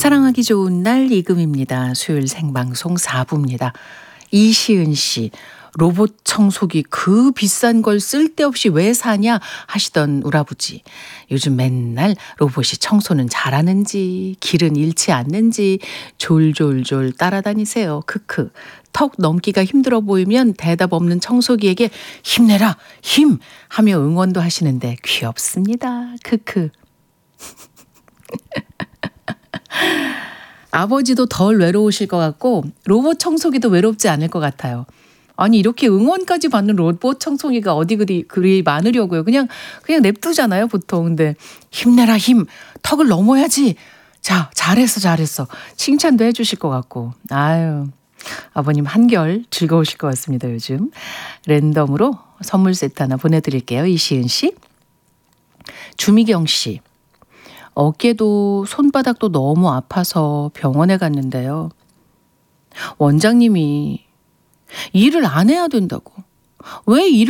사랑하기 좋은 날 이금입니다. 수요일 생방송 4부입니다. 이시은 씨, 로봇 청소기 그 비싼 걸 쓸데없이 왜 사냐 하시던 우라부지. 요즘 맨날 로봇이 청소는 잘하는지 길은 잃지 않는지 졸졸졸 따라다니세요. 크크. 턱 넘기가 힘들어 보이면 대답 없는 청소기에게 힘내라 힘 하며 응원도 하시는데 귀엽습니다. 크크. 아버지도 덜 외로우실 것 같고 로봇 청소기도 외롭지 않을 것 같아요. 아니 이렇게 응원까지 받는 로봇 청소기가 어디 그리 많으려고요. 그냥 냅두잖아요 보통. 근데 힘내라 힘 턱을 넘어야지. 자 잘했어 칭찬도 해주실 것 같고. 아유 아버님 한결 즐거우실 것 같습니다. 요즘 랜덤으로 선물 세트 하나 보내드릴게요. 이시은 씨. 주미경 씨. 어깨도 손바닥도 너무 아파서 병원에 갔는데요. 원장님이 일을 안 해야 된다고. 왜 일을